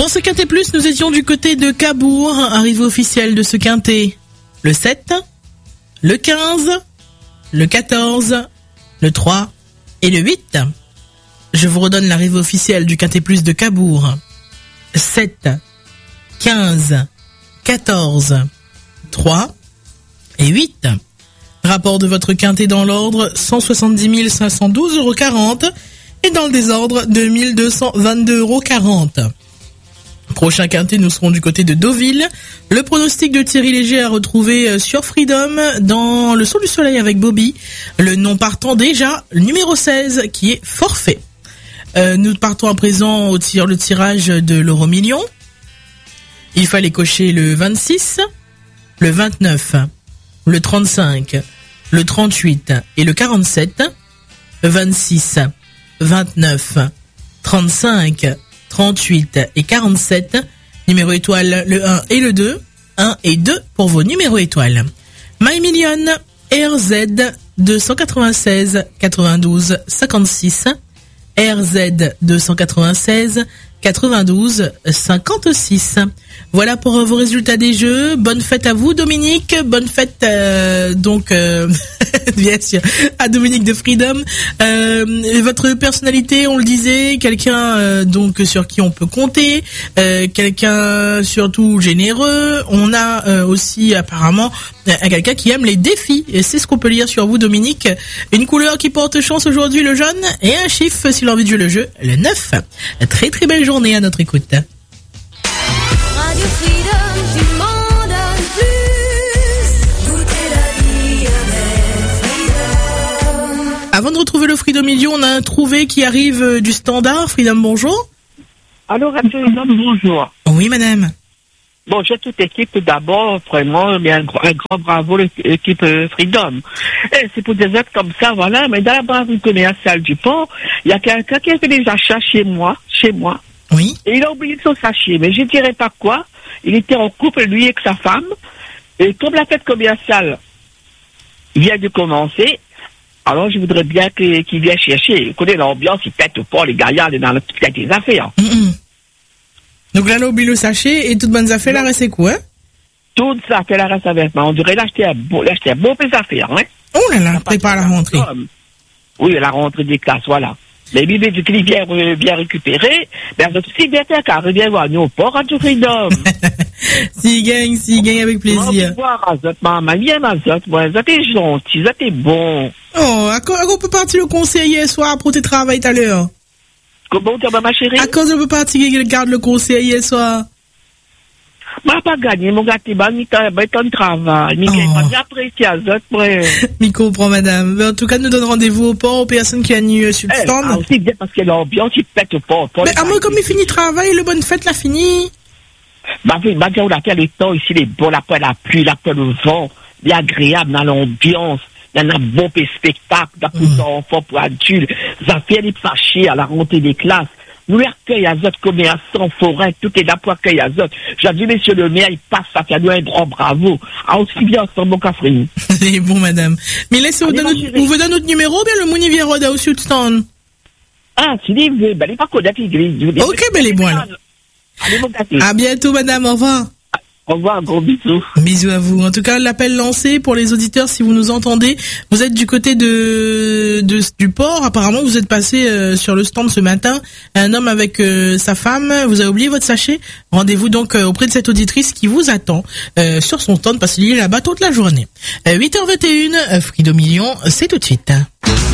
Dans ce Quintet Plus, nous étions du côté de Cabourg, arrivée officielle de ce Quintet. Le 7, le 15, le 14, le 3 et le 8. Je vous redonne l'arrivée officielle du Quintet Plus de Cabourg. 7, 15, 14, 3 et 8. Rapport de votre quintet dans l'ordre, 170 512,40 € et dans le désordre, 2222,40 €. Prochain quintet, nous serons du côté de Deauville. Le pronostic de Thierry Léger à retrouver sur Freedom dans le Saut du Soleil avec Bobby. Le nom partant déjà, le numéro 16 qui est forfait. Nous partons à présent le tirage de l'euro-million. Il fallait cocher le 26, le 29, le 35, le 38 et le 47, 26, 29, 35, 38 et 47, numéro étoile le 1 et le 2, 1 et 2 pour vos numéros étoiles. My Million, RZ 296 92 56, RZ 296 92 56. Voilà pour vos résultats des jeux. Bonne fête à vous, Dominique. Bonne fête bien sûr à Dominique de Freedom. Votre personnalité, on le disait, quelqu'un donc sur qui on peut compter, quelqu'un surtout généreux. On a aussi apparemment quelqu'un qui aime les défis, et c'est ce qu'on peut lire sur vous, Dominique. Une couleur qui porte chance aujourd'hui, le jaune, et un chiffre s'il a envie de jouer le jeu, le 9. Très très belle journée à notre écoute. Radio Freedom, tu m'en donnes plus. Goûter la vie avec Freedom. Avant de retrouver le Freedom Million, on a un trouvé qui arrive du standard. Freedom, bonjour. Allô, Radio Freedom, bonjour. Oui, madame. Bonjour toute l'équipe, tout d'abord, vraiment, mais un grand bravo l'équipe Freedom. Et c'est pour des actes comme ça, voilà, mais dans la brasserie commerciale du port, il y a quelqu'un qui a fait des achats chez moi. Oui. Et il a oublié son sachet, mais je ne dirais pas quoi. Il était en couple, lui, avec sa femme, et comme la fête commerciale vient de commencer, alors je voudrais bien qu'il vienne chercher. Il connaît l'ambiance, il pète au port, les gaillards, il est dans le petit des affaires. Donc là, il a oublié le sachet et toutes bonnes affaires, là, c'est quoi, hein? Tout ça, qu'elle reste avec moi. On dirait l'acheter un bon peu d'affaires, hein. Oh là là, prépare la rentrée. Oui, la rentrée des classes, voilà. Les bébés du client bien récupéré, ben, si bien fait qu'à revient voir nous au port, Radio Freedom. S'il gagne avec plaisir. On voir Azot, maman, viens Azot, moi, Azot est gentil, Azot est bon. Oh, à quoi on peut partir le conseil hier soir pour tes travail tout à l'heure? Comment tu vas, ma chérie? À cause on peut partir garde le conseil hier soir? M'a pas gagné, mon gars, t'es bon, ton travail. Mais pas apprécié Azot, ouais. m'y comprends, madame. Mais en tout cas, nous donne rendez-vous au port aux personnes qui annulent sur le stand. Ah, aussi bien parce que l'ambiance, il pète au port. Mais à moi, comme il finit le travail, le bonne fête l'a fini. Bah, on a fait le temps ici, les bons, après la pluie, après le vent, il est agréable dans l'ambiance. Il y en a bon spectacle, pour enfants, pour adultes. Ça fait les fâchés à la rentrée des classes. Nous, l'accueil Azot, commerçants, forêt, tout est là pour accueil Azot. J'ai dit, monsieur le maire, il passe, ça fait nous un grand bravo. Ah, aussi bien ensemble, mon café. C'est bon, madame. Mais laissez-vous vous donne notre numéro, bien le Mouni Vieroda au Sud-Stand. Ah, si il veut, ben, il n'est pas connaître l'église. Ok, ben, les bons, alors. Allez, mon café. À bientôt, madame, au revoir. Au revoir, gros bisous. Bisous à vous. En tout cas, l'appel lancé pour les auditeurs, si vous nous entendez, vous êtes du côté du port. Apparemment, vous êtes passé sur le stand ce matin. Un homme avec sa femme. Vous avez oublié votre sachet. Rendez-vous donc auprès de cette auditrice qui vous attend sur son stand parce qu'il est là-bas toute la journée. 8h21, Freedom Million, c'est tout de suite.